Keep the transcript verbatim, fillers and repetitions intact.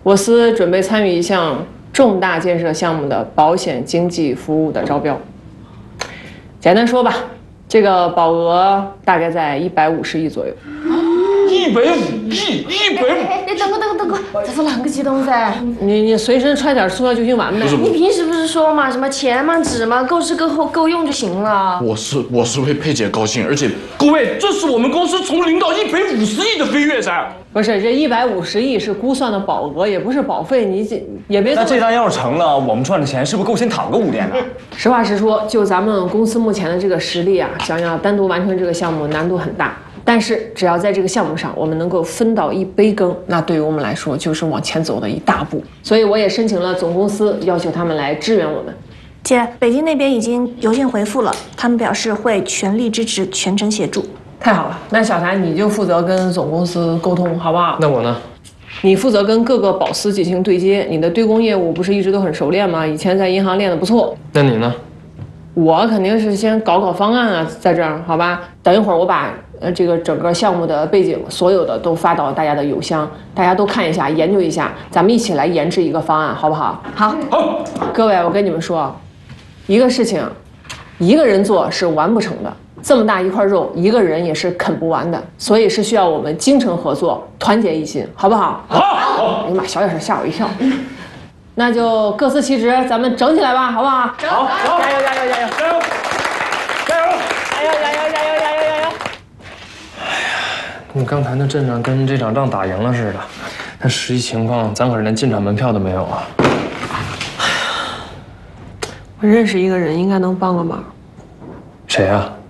我司准备参与一项重大建设项目的保险经纪服务的招标。简单说吧，这个保额大概在一百五十亿左右。 一百五亿，一百五！ 哎，等会等会等会，这是啷个激动噻？ 你你随身揣点速效救心丸呗。 你平时不是说嘛，什么钱嘛纸嘛，够吃够喝够用就行了。 我是我是为佩姐高兴，而且各位，这是我们公司从零到一百五十亿的飞跃噻。 不是，这一百五十亿是估算的保额，也不是保费，你这也别。 那这单要是成了，我们赚的钱是不是够先躺个五年呢？ 实话实说，就咱们公司目前的这个实力啊，想要单独完成这个项目难度很大。但是只要在这个项目上，我们能够分到一杯羹，那对于我们来说就是往前走的一大步。所以我也申请了总公司，要求他们来支援我们。 姐，北京那边已经邮件回复了，他们表示会全力支持，全程协助。 太好了，那小谭你就负责跟总公司沟通，好不好？ 那我呢？ 你负责跟各个保司进行对接。你的对公业务不是一直都很熟练吗？以前在银行练得不错。 那你呢？ 我肯定是先搞搞方案啊，在这儿，好吧？等一会儿我把呃这个整个项目的背景，所有的都发到大家的邮箱，大家都看一下，研究一下，咱们一起来研制一个方案，好不好？ 好， 好， 各位，我跟你们说，一个事情，一个人做是完不成的。这么大一块肉，一个人也是啃不完的，所以是需要我们精诚合作，团结一心，好不好？ 好。 哎呀妈，小点声，吓我一跳。那就各司其职，咱们整起来吧，好不好？ 好，好， 加油，加油，加油， 加油，加油！ 加油，加油，加油，加油，加油！ 你刚才那阵仗跟这场仗打赢了似的，但实际情况咱可是连进场门票都没有啊！ 我认识一个人，应该能帮个忙。 谁呀？